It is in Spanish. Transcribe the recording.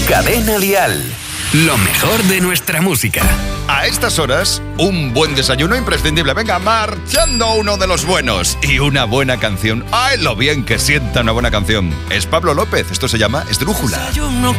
Cadena Dial. Lo mejor de nuestra música. A estas horas, un buen desayuno imprescindible. Venga, marchando uno de los buenos. Y una buena canción. ¡Ay, lo bien que sienta una buena canción! Es Pablo López. Esto se llama Esdrújula. Desayuno